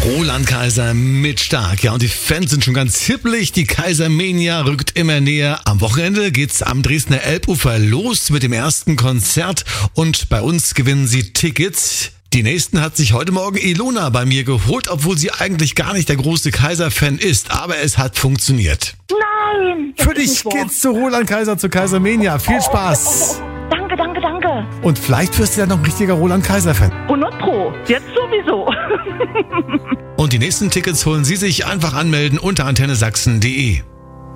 Roland Kaiser mit Stark. Ja, und die Fans sind schon ganz hippelig. Die Kaisermania rückt immer näher. Am Wochenende geht's am Dresdner Elbufer los mit dem ersten Konzert. Und bei uns gewinnen Sie Tickets. Die nächsten hat sich heute Morgen Ilona bei mir geholt, obwohl sie eigentlich gar nicht der große Kaiser-Fan ist. Aber es hat funktioniert. Nein! Für dich geht's zu Roland Kaiser, zur Kaisermania. Viel Spaß! Danke, danke, danke. Und vielleicht wirst du ja noch ein richtiger Roland Kaiser-Fan. 100 Pro. Jetzt sowieso. Und die nächsten Tickets holen Sie sich einfach anmelden unter antennesachsen.de.